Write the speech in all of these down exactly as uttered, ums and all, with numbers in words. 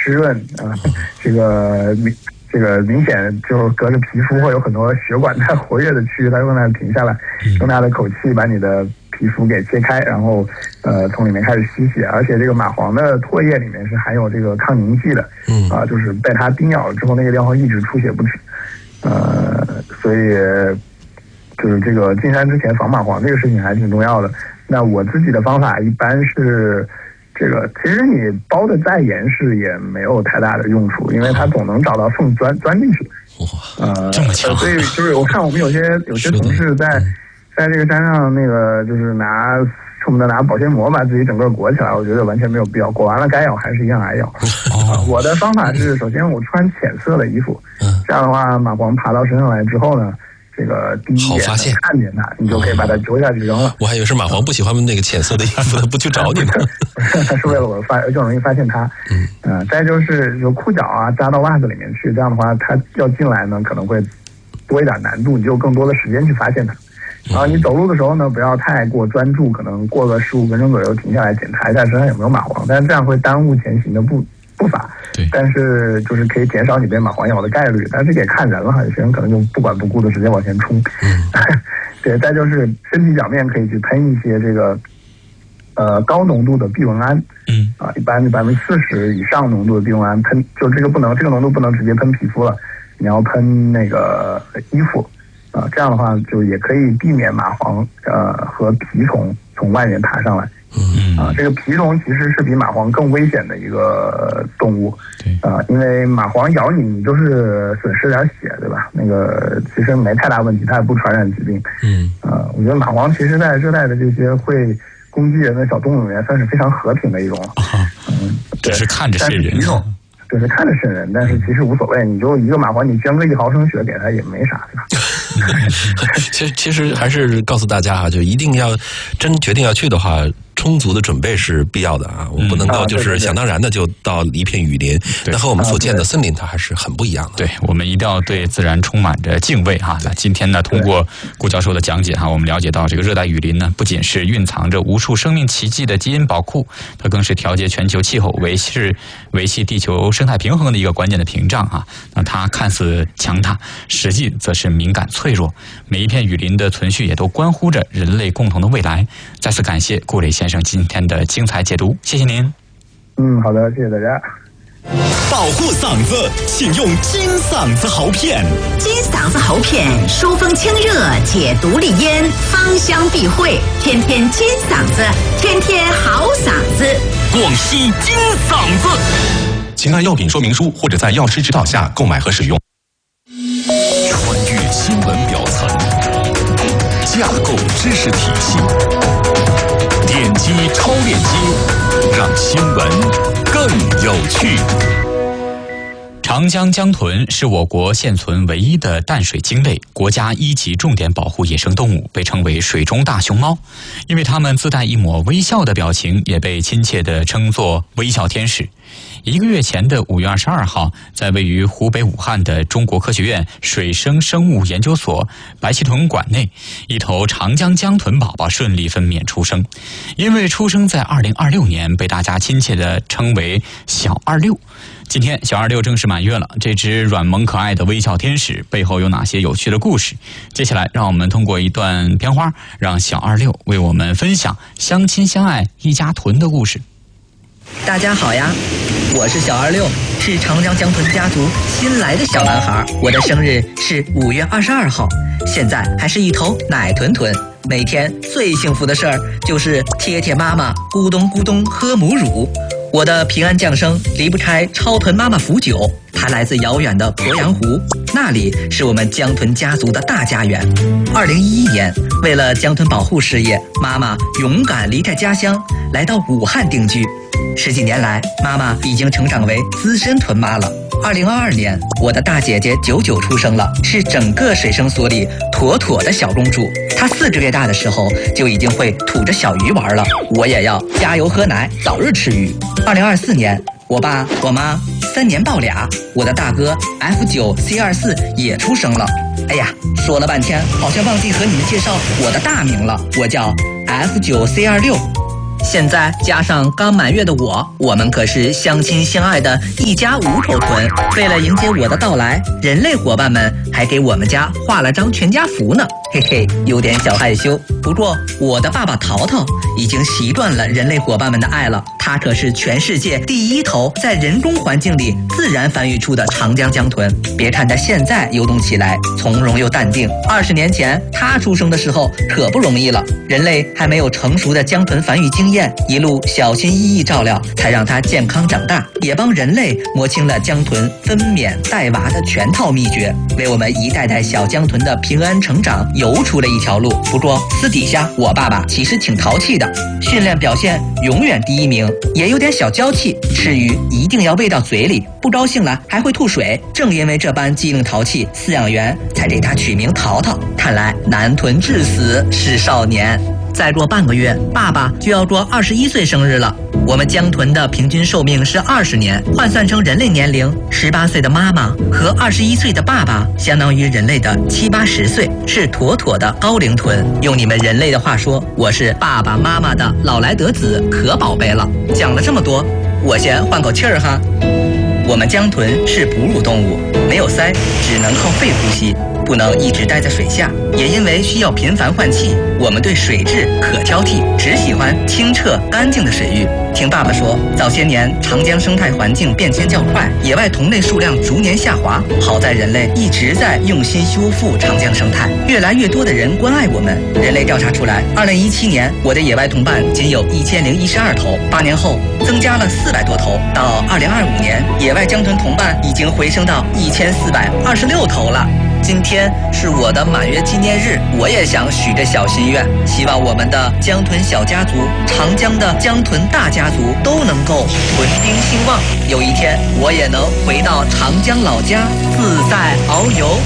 湿润啊、呃，这个明这个明显就隔着皮肤会有很多血管在活跃的区域，它用它停下来，用它的口气把你的皮肤给切开，然后呃从里面开始吸血，而且这个蚂蟥的唾液里面是含有这个抗凝剂的，嗯啊、呃，就是被它叮咬了之后，那个地方一直出血不止，呃，所以就是这个进山之前防蚂蟥这个事情还挺重要的。那我自己的方法一般是这个，其实你包的再严实也没有太大的用处，因为它总能找到缝钻钻进去。 哇，呃，这么强！ 所以就是我看我们有些有些同事在在这个山上那个就是拿恨不得拿保鲜膜把自己整个裹起来，我觉得完全没有必要。裹完了该咬还是一样挨咬。哦呃、我的方法是，首先我穿浅色的衣服，嗯，这样的话蚂蟥爬到身上来之后呢。这个第一眼看见它，你就可以把它揪下去扔了。 我还以为是蚂蟥不喜欢那个浅色的衣服，它不去找你呢。 它是为了我发更容易发现它。嗯，呃，再就是就裤脚啊扎到袜子里面去，这样的话它要进来呢可能会多一点难度，你就有更多的时间去发现它。然后你走路的时候呢，不要太过专注，可能过个十五分钟左右停下来检查一下身上有没有蚂蟥，但是这样会耽误前行的步步伐。 对， 但是就是可以减少你被蚂蟥咬的概率，但是这也看人了，有些人可能就不管不顾的直接往前冲。嗯，对，再就是身体表面可以去喷一些这个呃高浓度的避蚊胺，嗯啊，一般百分之四十以上浓度的避蚊胺喷，就这个不能这个浓度不能直接喷皮肤了，你要喷那个衣服啊，这样的话就也可以避免蚂蟥呃和蜱虫从外面爬上来。嗯啊，这个蜱虫其实是比蚂蟥更危险的一个动物，对啊，因为蚂蟥咬你，你就是损失点血，对吧？那个其实没太大问题，它也不传染疾病。嗯啊，我觉得蚂蟥其实在热带的这些会攻击人的小动物里面，算是非常和平的一种。 啊、嗯，只是看着瘆人。 只是看着瘆人，但是其实无所谓。你就一个蚂蟥，你捐个一毫升血给它也没啥，对吧？ 其实其实还是告诉大家哈，就一定要真决定要去的话，充足的准备是必要的啊！我不能够就是想当然的就到一片雨林，那和我们所见的森林它还是很不一样的。 对，我们一定要对自然充满着敬畏哈。那今天呢，通过顾教授的讲解哈，我们了解到这个热带雨林呢，不仅是蕴藏着无数生命奇迹的基因宝库，它更是调节全球气候、维系维系地球生态平衡的一个关键的屏障啊。那它看似强大，实际则是敏感脆弱。每一片雨林的存续也都关乎着人类共同的未来。再次感谢顾磊先生今天的精彩解读，谢谢您。 嗯，好的，谢谢大家。 保护嗓子，请用金嗓子喉片。 金嗓子喉片疏风清热，解毒利咽，芳香避秽，天天金嗓子，天天好嗓子。 广西金嗓子。 请看药品说明书或者在药师指导下购买和使用。 穿越新闻表层，架构知识体系，点击超链接，让新闻更有趣。 长江江豚是我国现存唯一的淡水鲸类，国家一级重点保护野生动物，被称为水中大熊猫。因为它们自带一抹微笑的表情，也被亲切地称作微笑天使。一个月前的五月二十二号，在位于湖北武汉的中国科学院水生生物研究所白鳍豚馆内，一头长江江豚宝宝顺利分娩出生。因为出生在二零二六年，被大家亲切地称为小二六。今天小二六正式满月了，这只软萌可爱的微笑天使背后有哪些有趣的故事？接下来让我们通过一段片花，让小二六为我们分享相亲相爱一家豚的故事。 大家好呀，我是小二六，是长江江豚家族新来的小男孩。我的生日是五月二十二号，现在还是一头奶豚豚。每天最幸福的事儿就是贴贴妈妈咕咚咕咚喝母乳。我的平安降生离不开超豚妈妈福酒，它来自遥远的鄱阳湖，那里是我们江豚家族的大家园。二零一一年，为了江豚保护事业，妈妈勇敢离开家乡，来到武汉定居。十几年来，妈妈已经成长为资深豚妈了。二零二二年，我的大姐姐九九出生了，是整个水生所里妥妥的小公主。她四个月大的时候就已经会吐着小鱼玩了，我也要加油喝奶，早日吃鱼。二零二四年，我爸我妈三年抱俩，我的大哥 F 九 C 二四也出生了。哎呀，说了半天，好像忘记和你们介绍我的大名了，我叫 F 九 C 二六。 现在加上刚满月的我，我们可是相亲相爱的一家五口屯。为了迎接我的到来，人类伙伴们还给我们家画了张全家福呢，嘿嘿，有点小害羞。不过我的爸爸淘淘已经习惯了人类伙伴们的爱了，他可是全世界第一头在人工环境里自然繁育出的长江江豚。别看他现在游动起来从容又淡定，二十年前他出生的时候可不容易了，人类还没有成熟的江豚繁育经验，一路小心翼翼照料，才让它健康长大，也帮人类摸清了江豚分娩带娃的全套秘诀，为我们一代代小江豚的平安成长游出了一条路。不过私底下我爸爸其实挺淘气的，训练表现永远第一名，也有点小娇气，吃鱼一定要喂到嘴里，不高兴了还会吐水。正因为这般机灵淘气，饲养员才给他取名淘淘。看来男豚至死是少年。再过半个月，爸爸就要过二十一岁生日了。我们江豚的平均寿命是二十年，换算成人类年龄，十八岁的妈妈和二十一岁的爸爸，相当于人类的七八十岁，是妥妥的高龄豚。用你们人类的话说，我是爸爸妈妈的老来得子，可宝贝了。讲了这么多，我先换口气儿哈。我们江豚是哺乳动物，没有鳃，只能靠肺呼吸，不能一直待在水下。也因为需要频繁换气，我们对水质可挑剔，只喜欢清澈干净的水域。听爸爸说，早些年长江生态环境变迁较快，野外同类数量逐年下滑。好在人类一直在用心修复长江生态，越来越多的人关爱我们。人类调查出来，二零一七年我的野外同伴仅有一千零一十二头，八年后增加了四百多头，到二零二五年，野外江豚同伴已经回升到一千四百二十六头了。今天是我的满月纪念日，我也想许个小心愿，希望我们的江豚小家族、长江的江豚大家族都能够豚丁兴旺，有一天我也能回到长江老家自在遨游。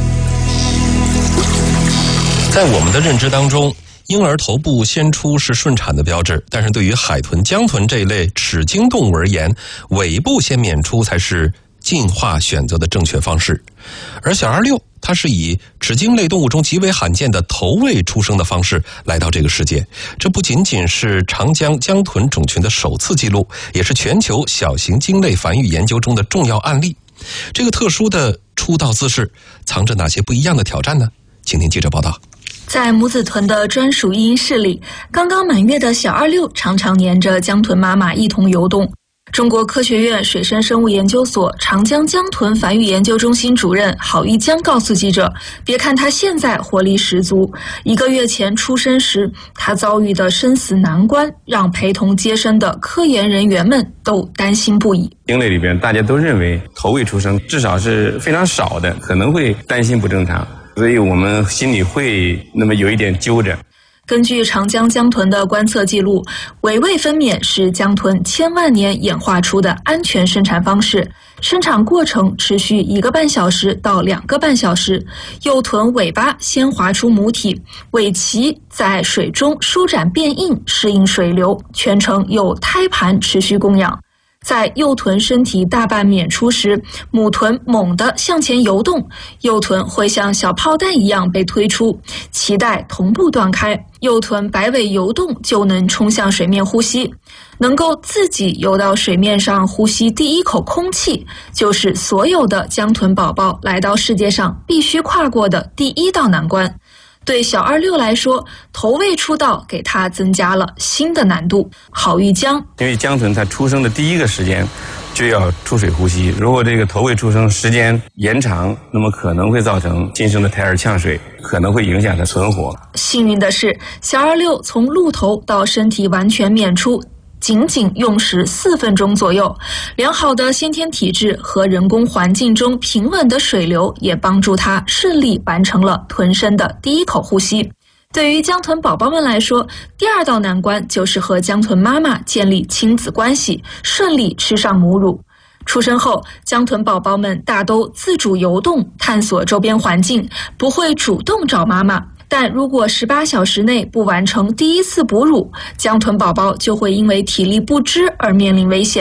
在我们的认知当中，婴儿头部先出是顺产的标志，但是对于海豚、江豚这一类齿鲸动物而言，尾部先娩出才是进化选择的正确方式。而小二六它是以齿鲸类动物中极为罕见的头位出生的方式来到这个世界，这不仅仅是长江江豚种群的首次记录，也是全球小型鲸类繁育研究中的重要案例。这个特殊的出道姿势藏着哪些不一样的挑战呢？请听记者报道。 在母子豚的专属育婴室里，刚刚满月的小二六常常黏着江豚妈妈一同游动。中国科学院水生生物研究所长江江豚繁育研究中心主任郝玉江告诉记者，别看他现在活力十足，一个月前出生时他遭遇的生死难关，让陪同接生的科研人员们都担心不已。 鲸类里边大家都认为头位出生至少是非常少的，可能会担心不正常，所以我们心里会那么有一点揪着。 根据长江江豚的观测记录，尾位分娩是江豚千万年演化出的安全生产方式，生产过程持续一个半小时到两个半小时。幼豚尾巴先滑出母体，尾鳍在水中舒展变硬，适应水流，全程由胎盘持续供养。在幼豚身体大半娩出时，母豚猛地向前游动，幼豚会像小炮弹一样被推出，脐带同步断开，幼豚摆尾游动就能冲向水面呼吸。能够自己游到水面上呼吸第一口空气，就是所有的江豚宝宝来到世界上必须跨过的第一道难关。对小二六来说，头位出道给他增加了新的难度。郝玉江， 因为江豚它出生的第一个时间就要出水呼吸，如果这个头位出生时间延长，那么可能会造成新生的胎儿呛水，可能会影响它存活。 幸运的是，小二六从鹿头到身体完全娩出仅仅用时四分钟左右，良好的先天体质和人工环境中平稳的水流也帮助他顺利完成了豚生的第一口呼吸。对于江豚宝宝们来说，第二道难关就是和江豚妈妈建立亲子关系，顺利吃上母乳。出生后，江豚宝宝们大都自主游动，探索周边环境，不会主动找妈妈。但如果十八小时内不完成第一次哺乳，江豚宝宝就会因为体力不支而面临危险。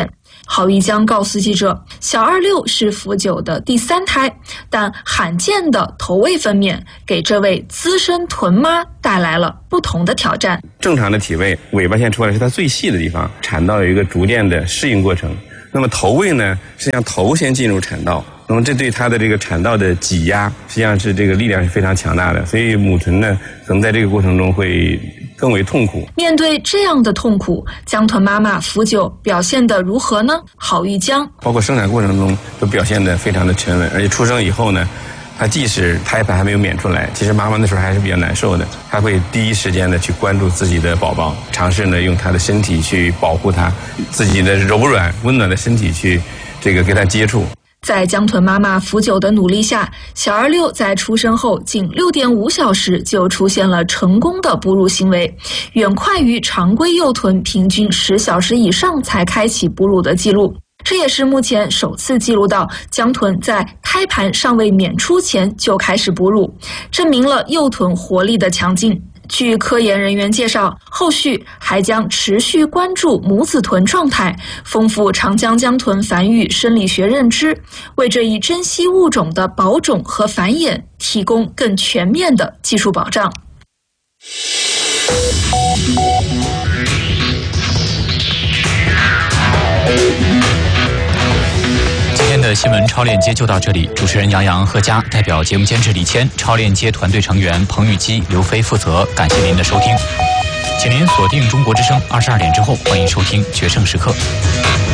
郝玉江告诉记者，小二六是福九的第三胎，但罕见的头位分娩给这位资深臀妈带来了不同的挑战。 正常的体位，尾巴线出来是它最细的地方，产道有一个逐渐的适应过程。那么头位呢，实际上头先进入产道，那么这对它的这个产道的挤压，实际上是这个力量是非常强大的，所以母豚呢，可能在这个过程中会更为痛苦。 面对这样的痛苦，江豚妈妈福九表现得如何呢？郝玉江包括生产过程中都表现得非常的沉稳，而且出生以后呢，他即使胎盘还没有娩出来，其实妈妈那时候还是比较难受的，他会第一时间的去关注自己的宝宝，尝试呢用他的身体去保护他，自己的柔软温暖的身体去这个跟他接触。 在江豚妈妈福九的努力下，小二六在出生后仅六点五小时就出现了成功的哺乳行为，远快于常规幼豚平均十小时以上才开启哺乳的记录。这也是目前首次记录到江豚在胎盘尚未娩出前就开始哺乳，证明了幼豚活力的强劲。据科研人员介绍，后续还将持续关注母子豚状态，丰富长江江豚繁育生理学认知，为这一珍稀物种的保种和繁衍提供更全面的技术保障。 今天的新闻超链接就到这里，主持人杨洋、贺佳，代表节目监制李谦，超链接团队成员彭玉基、刘飞负责。感谢您的收听，请您锁定中国之声，二十二点之后欢迎收听《决胜时刻》。